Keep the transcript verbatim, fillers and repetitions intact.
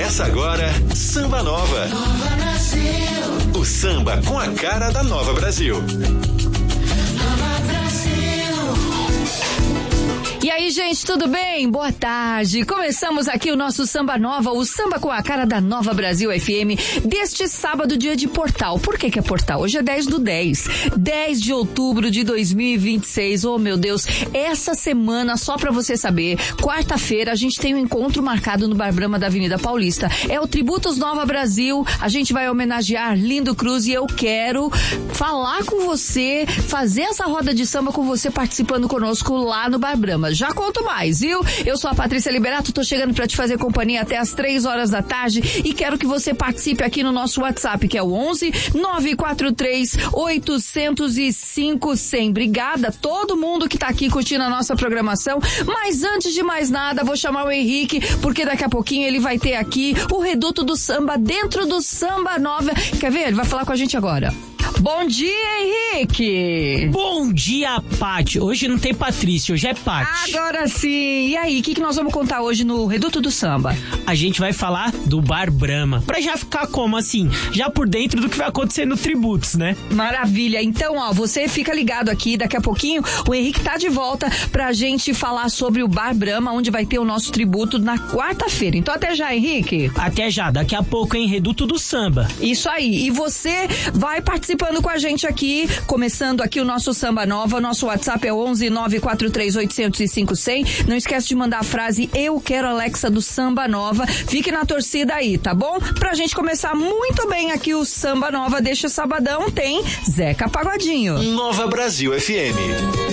Começa agora, Samba Nova. Nova Brasil. O samba com a cara da Nova Brasil. Nova Brasil. E aí, gente, tudo bem? Boa tarde. Começamos aqui o nosso Samba Nova, o samba com a cara da Nova Brasil F M, deste sábado, dia de Portal. Por que que é Portal? Hoje é dez do dez. dez de outubro de dois mil e vinte e seis. Oh, meu Deus. Essa semana, só pra você saber, quarta-feira, a gente tem um encontro marcado no Bar Brahma da Avenida Paulista. É o Tributos Nova Brasil. A gente vai homenagear Lindo Cruz e eu quero falar com você, fazer essa roda de samba com você participando conosco lá no Bar Brahma. Já conto mais, viu? Eu sou a Patrícia Liberato, tô chegando pra te fazer companhia até as três horas da tarde e quero que você participe aqui no nosso WhatsApp, que é o onze nove quatro três oito zero cinco zero zero. Obrigada a todo mundo que tá aqui curtindo a nossa programação, mas antes de mais nada, vou chamar o Henrique, porque daqui a pouquinho ele vai ter aqui o Reduto do Samba dentro do Samba Nova. Quer ver? Ele vai falar com a gente agora. Bom dia, Henrique! Bom dia, Paty. Hoje não tem Patrícia, hoje é Paty. Agora sim! E aí, o que, que nós vamos contar hoje no Reduto do Samba? A gente vai falar do Bar Brahma, pra já ficar como assim? Já por dentro do que vai acontecer no Tributos, né? Maravilha! Então, ó, você fica ligado aqui, daqui a pouquinho o Henrique tá de volta pra gente falar sobre o Bar Brahma, onde vai ter o nosso tributo na quarta-feira. Então até já, Henrique! Até já, daqui a pouco, hein? Reduto do Samba. Isso aí, e você vai participando com a gente aqui, começando aqui o nosso Samba Nova. Nosso WhatsApp é onze nove quatro três oito zero cinco zero zero. Não esquece de mandar a frase Eu Quero Alexa do Samba Nova. Fique na torcida aí, tá bom? Pra gente começar muito bem aqui o Samba Nova deste sabadão, tem Zeca Pagodinho. Nova Brasil F M.